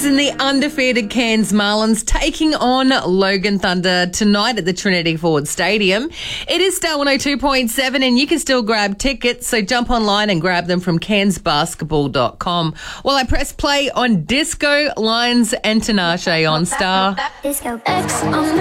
and the undefeated Cairns Marlins taking on Logan Thunder tonight at the Trinity Ford Stadium. It is Star 102.7 and you can still grab tickets, so jump online and grab them from cairnsbasketball.com. While I press play on Disco Lines and Tinashe on Star. Disco X on